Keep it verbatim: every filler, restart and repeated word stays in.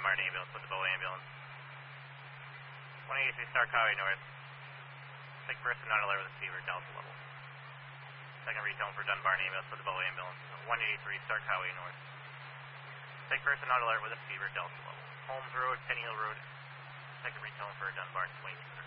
Dunbar ambulance with the Bow ambulance. one eighty-three Stark Highway North. Sick person not alert with a fever, Delta level. Second retone for Dunbar ambulance with the Bow ambulance. one eighty-three Stark Highway North. Sick person not alert with a fever, Delta level. Holmes Road, Penny Hill Road. Second retone for Dunbar twenty-three.